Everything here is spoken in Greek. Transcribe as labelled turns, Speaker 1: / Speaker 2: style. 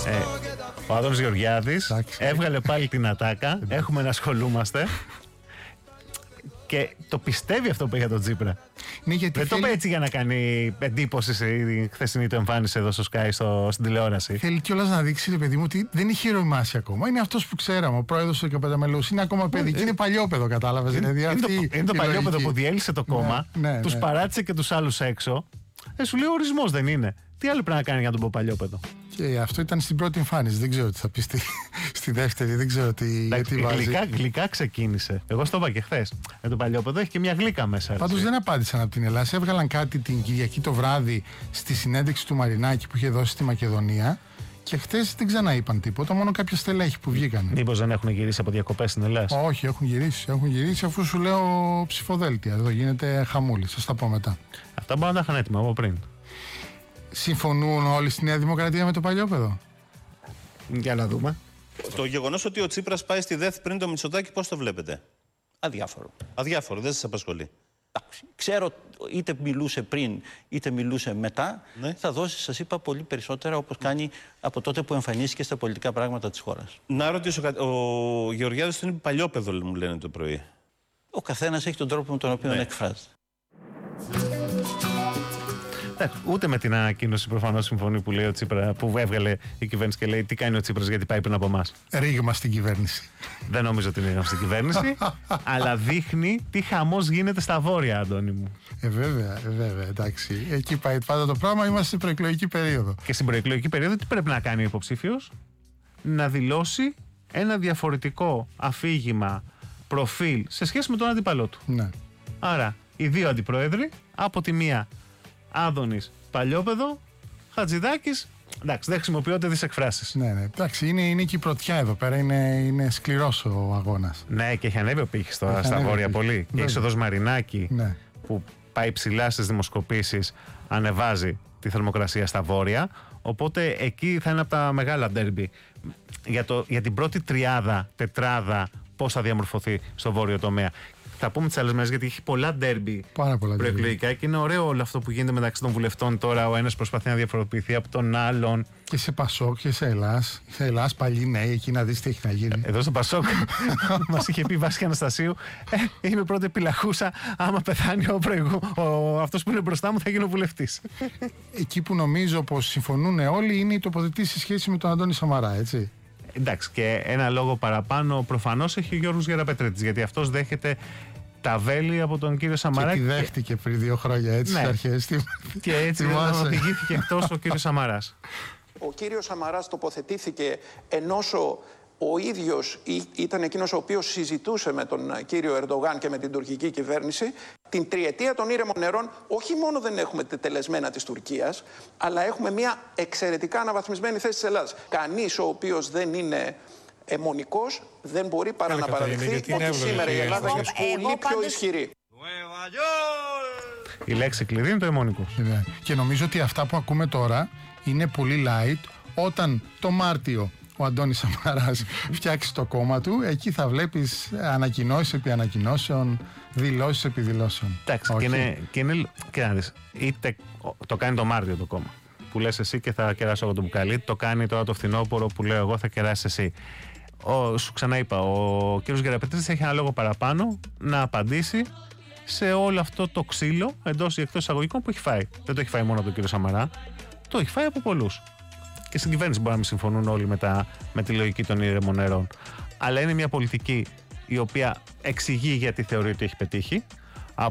Speaker 1: Ο Άδωνης Γεωργιάδης έβγαλε πάλι την ατάκα. Έχουμε να ασχολούμαστε. Και το πιστεύει αυτό που είχε τον Τσίπρα.
Speaker 2: Ναι, γιατί
Speaker 1: δεν το είπε έτσι για να κάνει εντύπωση στη χθεσινή του εμφάνιση εδώ στο Sky, στην τηλεόραση.
Speaker 2: Θέλει κιόλας να δείξει, ρε παιδί μου, ότι δεν έχει οριμάσει ακόμα. Είναι αυτός που ξέραμε, ο πρόεδρος του 15 μελούς. Είναι ακόμα παιδί και είναι παλιόπαιδο, κατάλαβες.
Speaker 1: Είναι το παλιόπαιδο που διέλυσε το κόμμα, τους παράτησε και τους άλλους έξω. Σου λέει ορισμός δεν είναι. Τι άλλο πρέπει να κάνει για να τον πω παλιόπαιδο.
Speaker 2: Και αυτό ήταν στην πρώτη εμφάνιση. Δεν ξέρω τι θα πει στη δεύτερη. Δεν ξέρω τι βάζει.
Speaker 1: Γλυκά ξεκίνησε. Εγώ στο είπα και χθες. Το παλιόπαιδο έχει και μια γλύκα μέσα.
Speaker 2: Πάντως δεν απάντησαν από την Ελλάδα. Έβγαλαν κάτι την Κυριακή το βράδυ στη συνέντευξη του Μαρινάκη που είχε δώσει στη Μακεδονία. Και χθες δεν ξαναείπαν τίποτα. Μόνο κάποια στελέχη που βγήκαν.
Speaker 1: Μήπως δεν έχουν γυρίσει από διακοπές στην Ελλάδα?
Speaker 2: Όχι, έχουν γυρίσει. Έχουν γυρίσει αφού σου λέω ψηφοδέλτια. Εδώ γίνεται χαμούλη. Σας τα πω μετά.
Speaker 1: Αυτά μπορεί να τα είχαν έτοιμα από πριν.
Speaker 3: Συμφωνούν όλοι στη Νέα Δημοκρατία με το παλιόπαιδο?
Speaker 1: Για να δούμε.
Speaker 4: Το γεγονός ότι ο Τσίπρας πάει στη ΔΕΘ πριν το Μητσοτάκη, πώς το βλέπετε?
Speaker 5: Αδιάφορο.
Speaker 4: Αδιάφορο, δεν σας απασχολεί?
Speaker 5: Ξέρω, είτε μιλούσε πριν είτε μιλούσε μετά, ναι. Θα δώσει, σας είπα, πολύ περισσότερα όπως κάνει από τότε που εμφανίστηκε στα πολιτικά πράγματα της χώρας.
Speaker 4: Να ρωτήσω, ο Γεωργιάδης είναι παλιόπαιδο, μου λένε το πρωί.
Speaker 5: Ο καθένας έχει τον τρόπο με τον οποίο εκφράζεται.
Speaker 1: Ούτε με την ανακοίνωση προφανώς συμφωνεί που λέει ο Τσίπρα, που έβγαλε η κυβέρνηση και λέει τι κάνει ο Τσίπρας γιατί πάει πριν από εμάς.
Speaker 2: Ρήγμα στην κυβέρνηση.
Speaker 1: Δεν νομίζω ότι είναι ρήγμα στην κυβέρνηση, αλλά δείχνει τι χαμός γίνεται στα βόρεια, Αντώνη μου.
Speaker 2: Βέβαια, εντάξει. Εκεί πάει πάντα το πράγμα, είμαστε στην προεκλογική περίοδο.
Speaker 1: Και στην προεκλογική περίοδο τι πρέπει να κάνει ο υποψήφιος? Να δηλώσει ένα διαφορετικό αφήγημα, προφίλ σε σχέση με τον αντίπαλό του.
Speaker 2: Ναι.
Speaker 1: Άρα, οι δύο αντιπρόεδροι, από τη μία Άδωνης παλιόπαιδο, Χατζηδάκης. Εντάξει, δεν χρησιμοποιούνται τις εκφράσεις.
Speaker 2: Ναι. Εντάξει, είναι και η πρωτιά εδώ πέρα, είναι σκληρός ο αγώνας.
Speaker 1: Ναι, και έχει ανέβει ο πύχης στα βόρεια πολύ. Και η είσοδος Μαρινάκη, ναι, που πάει ψηλά στις δημοσκοπήσεις, ανεβάζει τη θερμοκρασία στα βόρεια. Οπότε εκεί θα είναι από τα μεγάλα ντέρμπι. Για την πρώτη τριάδα, τετράδα, πώς θα διαμορφωθεί στο βόρειο τομέα. Θα πούμε τις άλλες μέρες γιατί έχει πολλά ντέρμπι προεκλογικά και είναι ωραίο όλο αυτό που γίνεται μεταξύ των βουλευτών τώρα. Ο ένας προσπαθεί να διαφοροποιηθεί από τον άλλον.
Speaker 2: Και σε Πασόκ και σε Ελλάς. Σε Ελλάς παλιοί νέοι, εκεί να δεις τι έχει να γίνει.
Speaker 1: Εδώ στο Πασόκ μας είχε πει Βάσια Αναστασίου, είμαι πρώτη επιλαχούσα. Άμα πεθάνει αυτός που είναι μπροστά μου θα γίνω βουλευτής.
Speaker 2: Εκεί που νομίζω πως συμφωνούν όλοι είναι η τοποθετήση σε σχέση με τον Αντώνη Σαμαρά, έτσι.
Speaker 1: Εντάξει, και ένα λόγο παραπάνω προφανώς έχει ο Γιώργος Γεραπετρέτης, γιατί αυτός δέχεται τα βέλη από τον κύριο Σαμαρά.
Speaker 2: Και τη δέχτηκε πριν 2 χρόνια, έτσι, στις αρχές.
Speaker 1: Και έτσι οδηγήθηκε εκτός ο κύριος Σαμαράς.
Speaker 6: Ο κύριος Σαμαράς τοποθετήθηκε ενός ο ίδιος ήταν εκείνος ο οποίος συζητούσε με τον κύριο Ερντογάν και με την τουρκική κυβέρνηση. Την τριετία των ήρεμων νερών όχι μόνο δεν έχουμε τελεσμένα της Τουρκίας, αλλά έχουμε μια εξαιρετικά αναβαθμισμένη θέση της Ελλάδας. Κανείς ο οποίος δεν είναι αιμονικός δεν μπορεί παρά να παραδεχθεί ότι σήμερα η Ελλάδα είναι πολύ πιο ισχυρή.
Speaker 1: Η λέξη κλειδί είναι το αιμονικός.
Speaker 2: Και νομίζω ότι αυτά που ακούμε τώρα είναι πολύ light. Όταν το Μάρτιο ο Αντώνης Σαμαράς φτιάξει το κόμμα του, εκεί θα βλέπεις ανακοινώσεις επί ανακοινώσεων, δηλώσεις επί δηλώσεων.
Speaker 1: Εντάξει, και να δεις, είτε το κάνει το Μάρτιο το κόμμα, που λες εσύ και θα κεράσω εγώ το μπουκάλι, το κάνει τώρα το φθινόπωρο που λέω εγώ θα κεράσεις εσύ. Σου ξαναείπα, ο κύριος Γεραπετρέτης έχει ένα λόγο παραπάνω να απαντήσει σε όλο αυτό το ξύλο εντός ή εκτός εισαγωγικών που έχει φάει. Δεν το έχει φάει μόνο από τον κύριο Σαμαρά, το έχει φάει από πολλούς. Και στην κυβέρνηση μπορεί να μην συμφωνούν όλοι με τη λογική των ήρεμων νερών. Αλλά είναι μια πολιτική η οποία εξηγεί γιατί θεωρεί ότι έχει πετύχει.